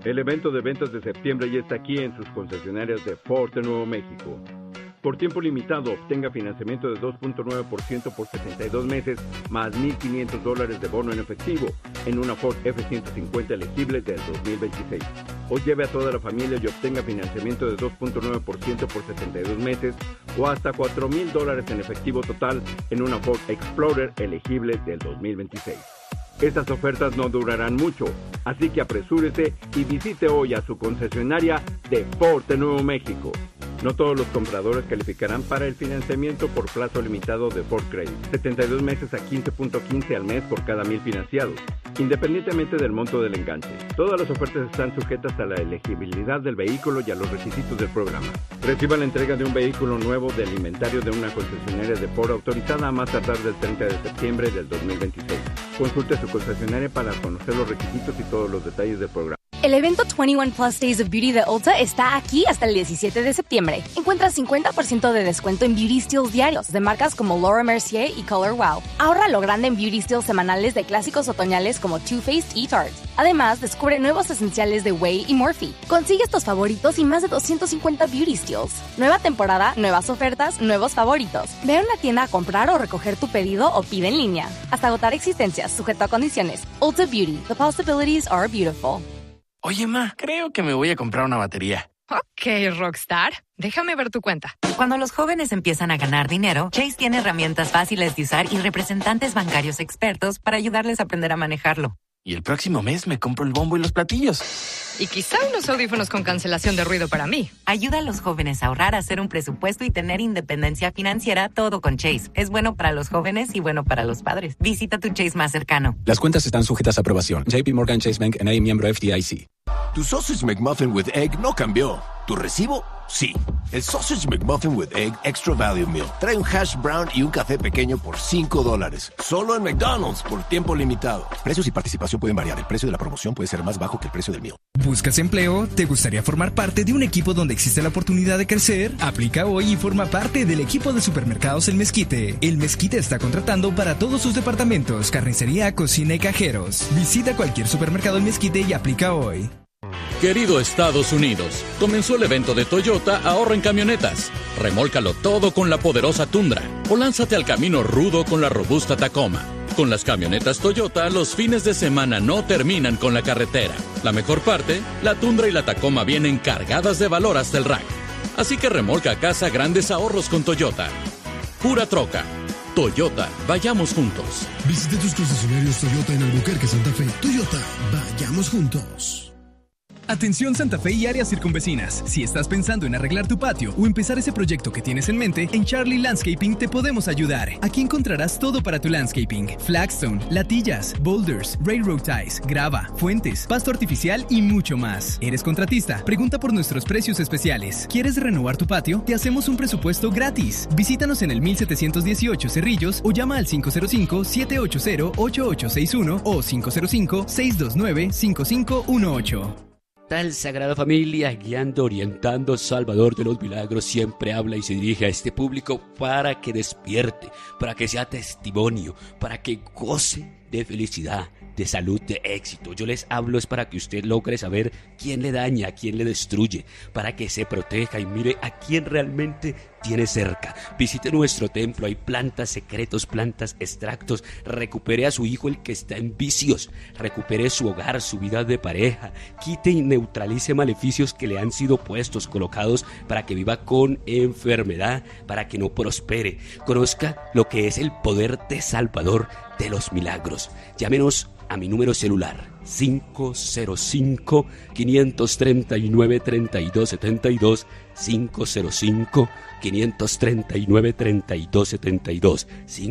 El evento de ventas de septiembre ya está aquí en sus concesionarias de Ford de Nuevo México. Por tiempo limitado, obtenga financiamiento de 2.9% por 72 meses, más $1,500 de bono en efectivo, en una Ford F-150 elegible del 2026. O lleve a toda la familia y obtenga financiamiento de 2.9% por 72 meses, o hasta $4,000 en efectivo total, en una Ford Explorer elegible del 2026. Estas ofertas no durarán mucho, así que apresúrese y visite hoy a su concesionaria de Ford de Nuevo México. No todos los compradores calificarán para el financiamiento por plazo limitado de Ford Credit. 72 meses a 15.15 al mes por cada 1,000 financiados, independientemente del monto del enganche. Todas las ofertas están sujetas a la elegibilidad del vehículo y a los requisitos del programa. Reciba la entrega de un vehículo nuevo del inventario de una concesionaria de Ford autorizada a más tardar del 30 de septiembre del 2026. Consulte a su concesionaria para conocer los requisitos y todos los detalles del programa. El evento 21 Plus Days of Beauty de Ulta está aquí hasta el 17 de septiembre. Encuentra 50% de descuento en Beauty Steals diarios de marcas como Laura Mercier y Color Wow. Ahorra lo grande en Beauty Steals semanales de clásicos otoñales como Too Faced y Tarte. Además, descubre nuevos esenciales de Way y Morphe. Consigue estos favoritos y más de 250 Beauty Steals. Nueva temporada, nuevas ofertas, nuevos favoritos. Ve a una tienda a comprar o recoger tu pedido o pide en línea. Hasta agotar existencias, sujeto a condiciones. Ulta Beauty. The possibilities are beautiful. Oye, ma, creo que me voy a comprar una batería. Ok, Rockstar. Déjame ver tu cuenta. Cuando los jóvenes empiezan a ganar dinero, Chase tiene herramientas fáciles de usar y representantes bancarios expertos para ayudarles a aprender a manejarlo. Y el próximo mes me compro el bombo y los platillos. Y quizá unos audífonos con cancelación de ruido para mí. Ayuda a los jóvenes a ahorrar, a hacer un presupuesto y tener independencia financiera, todo con Chase. Es bueno para los jóvenes y bueno para los padres. Visita tu Chase más cercano. Las cuentas están sujetas a aprobación. JP Morgan Chase Bank N.A. miembro FDIC. Tu Sausage McMuffin with Egg no cambió. ¿Tu recibo? Sí. El Sausage McMuffin with Egg Extra Value Meal trae un hash brown y un café pequeño por $5. Solo en McDonald's por tiempo limitado. Precios y participación pueden variar. El precio de la promoción puede ser más bajo que el precio del meal. ¿Buscas empleo? ¿Te gustaría formar parte de un equipo donde existe la oportunidad de crecer? Aplica hoy y forma parte del equipo de supermercados El Mezquite. El Mezquite está contratando para todos sus departamentos, carnicería, cocina y cajeros. Visita cualquier supermercado El Mezquite y aplica hoy. Querido Estados Unidos, comenzó el evento de Toyota Ahorra en Camionetas. Remólcalo todo con la poderosa Tundra o lánzate al camino rudo con la robusta Tacoma. Con las camionetas Toyota, los fines de semana no terminan con la carretera. La mejor parte, la Tundra y la Tacoma vienen cargadas de valor hasta el rack. Así que remolca a casa grandes ahorros con Toyota. Pura troca. Toyota, vayamos juntos. Visite tus concesionarios Toyota en Albuquerque, Santa Fe. Toyota, vayamos juntos. Atención Santa Fe y áreas circunvecinas. Si estás pensando en arreglar tu patio o empezar ese proyecto que tienes en mente, en Charlie Landscaping te podemos ayudar. Aquí encontrarás todo para tu landscaping: flagstone, latillas, boulders, railroad ties, grava, fuentes, pasto artificial y mucho más. ¿Eres contratista? Pregunta por nuestros precios especiales. ¿Quieres renovar tu patio? Te hacemos un presupuesto gratis. Visítanos en el 1718 Cerrillos o llama al 505-780-8861 o 505-629-5518. Tal Sagrada Familia, guiando, orientando, Salvador de los Milagros, siempre habla y se dirige a este público para que despierte, para que sea testimonio, para que goce de felicidad, de salud, de éxito. Yo les hablo es para que usted logre saber quién le daña, quién le destruye, para que se proteja y mire a quién realmente tiene cerca. Visite nuestro templo, hay plantas, secretos, plantas, extractos. Recupere a su hijo el que está en vicios, recupere su hogar, su vida de pareja, quite y neutralice maleficios que le han sido puestos, colocados para que viva con enfermedad, para que no prospere. Conozca lo que es el poder de Salvador de los Milagros. Llámenos a mi número celular 505-539-3272, 505-539-3272,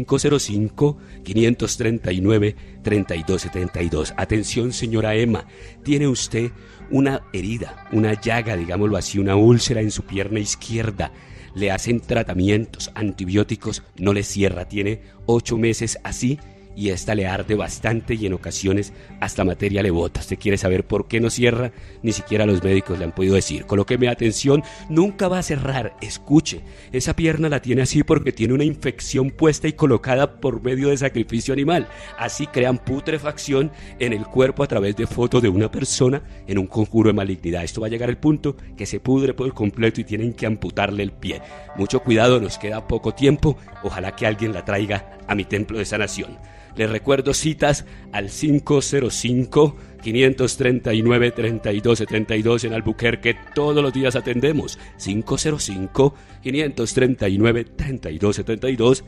505-539-3272. Atención, señora Emma, tiene usted una herida, una llaga, digámoslo así, una úlcera en su pierna izquierda. Le hacen tratamientos, antibióticos, no le cierra, tiene 8 meses así y esta le arde bastante y en ocasiones hasta materia le bota. ¿Usted quiere saber por qué no cierra? Ni siquiera los médicos le han podido decir. Colóqueme atención, nunca va a cerrar. Escuche, esa pierna la tiene así porque tiene una infección puesta y colocada por medio de sacrificio animal. Así crean putrefacción en el cuerpo a través de fotos de una persona en un conjuro de malignidad. Esto va a llegar al punto que se pudre por completo y tienen que amputarle el pie. Mucho cuidado, nos queda poco tiempo. Ojalá que alguien la traiga a mi templo de sanación. Les recuerdo citas al 505-539-3272 en Albuquerque. Todos los días atendemos. 505-539-3272.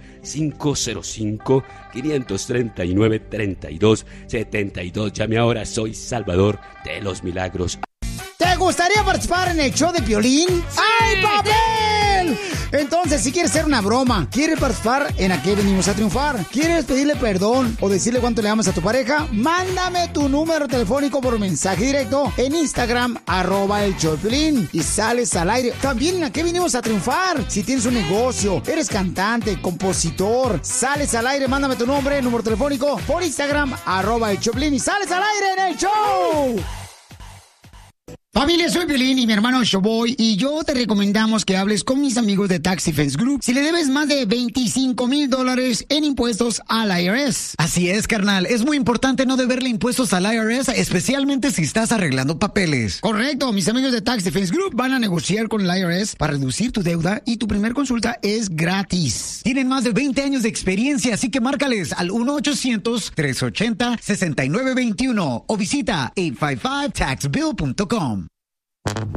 505-539-3272. Llame ahora, soy Salvador de los Milagros. ¿Te gustaría participar en el show de Piolín? ¡Ay, papel! Entonces, si quieres hacer una broma, quieres participar en ¿A qué venimos a triunfar? ¿Quieres pedirle perdón o decirle cuánto le amas a tu pareja? Mándame tu número telefónico por mensaje directo en Instagram, @el show de Piolín, y sales al aire. También en ¿A qué venimos a triunfar? Si tienes un negocio, eres cantante, compositor, sales al aire, mándame tu nombre, número telefónico por Instagram, @el show de Piolín, y sales al aire en el show. Familia, soy Piolín y mi hermano Showboy, y yo te recomendamos que hables con mis amigos de Tax Defense Group si le debes más de $25,000 en impuestos al IRS. Así es, carnal. Es muy importante no deberle impuestos al IRS, especialmente si estás arreglando papeles. Correcto. Mis amigos de Tax Defense Group van a negociar con el IRS para reducir tu deuda, y tu primer consulta es gratis. Tienen más de 20 años de experiencia, así que márcales al 1-800-380-6921 o visita 855taxbill.com.